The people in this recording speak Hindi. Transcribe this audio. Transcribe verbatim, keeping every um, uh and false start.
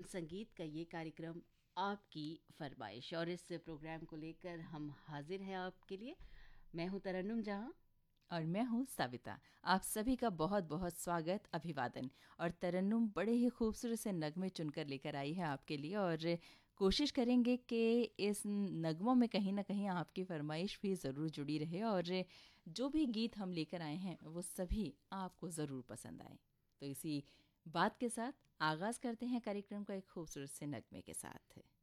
संगीत का ये कार्यक्रम आपकी फरमाइश, और इस प्रोग्राम को लेकर हम हाजिर हैं आपके लिए। मैं हूं तरन्नुम जहां और मैं हूँ सविता। आप सभी का बहुत बहुत स्वागत, अभिवादन। और तरन्नुम बड़े ही खूबसूरत से नगमे चुनकर लेकर आई है आपके लिए, और कोशिश करेंगे कि इस नगमों में कहीं ना कहीं आपकी फरमाइश भी ज़रूर जुड़ी रहे, और जो भी गीत हम लेकर आए हैं वो सभी आपको ज़रूर पसंद आए। तो इसी बात के साथ आगाज़ करते हैं कार्यक्रम का एक खूबसूरत से नगमे के साथ।